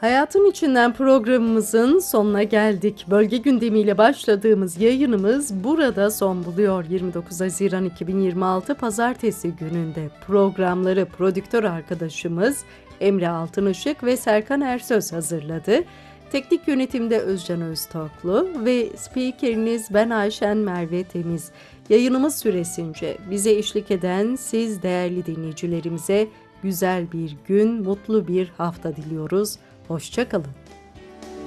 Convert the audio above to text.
Hayatın içinden programımızın sonuna geldik. Bölge gündemiyle başladığımız yayınımız burada son buluyor. 29 Haziran 2026 Pazartesi gününde programları prodüktör arkadaşımız Emre Altınışık ve Serkan Ersöz hazırladı. Teknik yönetimde Özcan Öztoklu ve spikeriniz ben Ayşen Merve Temiz. Yayınımız süresince bize eşlik eden siz değerli dinleyicilerimize güzel bir gün, mutlu bir hafta diliyoruz. Hoşça kalın.